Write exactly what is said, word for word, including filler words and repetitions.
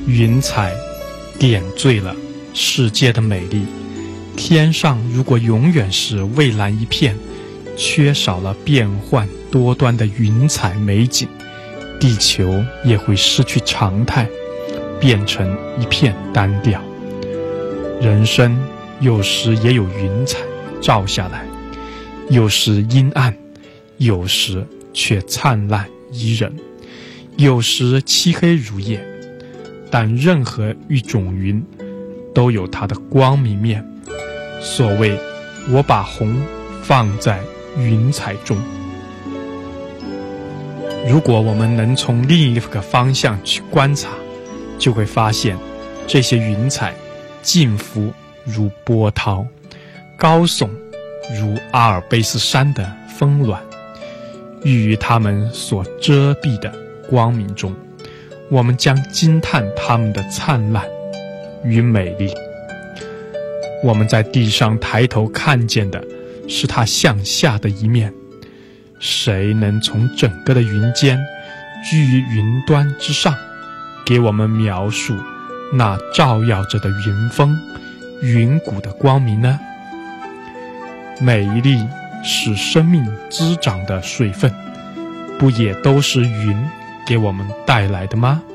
云彩点缀了世界的美丽。天上如果永远是蔚蓝一片，缺少了变幻多端的云彩美景，地球也会失去常态，变成一片单调。人生有时也有云彩照下来，有时阴暗，有时却灿烂宜人，有时漆黑如夜。但任何一种云都有它的光明面。所谓我把红放在云彩中。如果我们能从另一个方向去观察，就会发现这些云彩劲浮如波涛，高耸如阿尔卑斯山的峰峦。寓于它们所遮蔽的光明中，我们将惊叹它们的灿烂与美丽。我们在地上抬头看见的是它向下的一面，谁能从整个的云间居于云端之上，给我们描述那照耀着的云峰云谷的光明呢？每一粒使生命滋长的水分，不也都是云给我们带来的吗？